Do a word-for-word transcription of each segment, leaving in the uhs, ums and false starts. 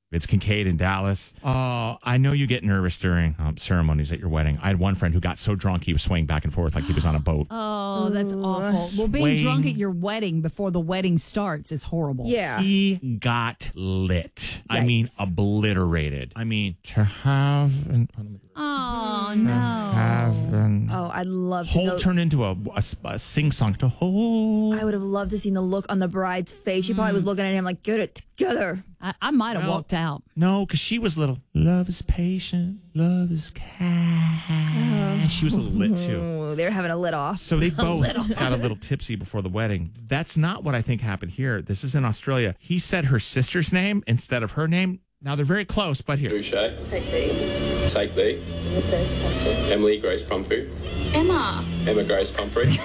It's Kincaid in Dallas. Oh, I know you get nervous during um, ceremonies at your wedding. I had one friend who got so drunk he was swaying back and forth like he was on a boat. Oh, that's awful. Well, being Swaying. drunk at your wedding before the wedding starts is horrible. Yeah. He got lit. I mean, obliterated. I mean, to have an, Oh, to have no. an Oh, I'd love to whole know. turn into a, a, a sing song to hold. I would have loved to seen the look on the bride's face. She probably was looking at him like, get it together. I, I might have No. walked out. No, because she was little. Love is patient. Love is kind. She was a little lit too. Oh, they were having a lit off. So they both got a little tipsy before the wedding. That's not what I think happened here. This is in Australia. He said her sister's name instead of her name. Now they're very close, but here. Boucher. Take B. Take B. Emily Grace Pumphrey. Emma. Emma Grace Pumphrey.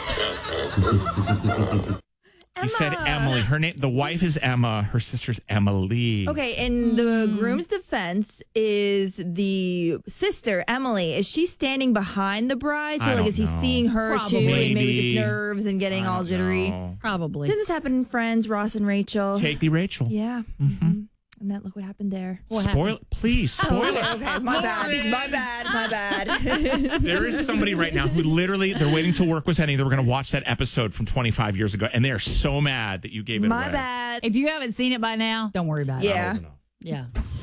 He said Emily. Her name, the wife is Emma. Her sister's Emily. Okay, and the groom's defense is the sister, Emily. Is she standing behind the bride? So, I like, don't is he know. see her Probably. too? And maybe Maybe. just nerves and getting I all don't jittery. know. Probably. Didn't this happen in Friends, Ross and Rachel? Take the Rachel. Yeah. Mm-hmm. And that, look what happened there. What Spoil, happened? please, spoil it. Okay, okay, my bad. My bad. My bad. There is somebody right now who literally, they're waiting till work was ending. They were going to watch that episode from twenty-five years ago, and they are so mad that you gave it My away. bad. If you haven't seen it by now, don't worry about it. Yeah. I don't know. Yeah.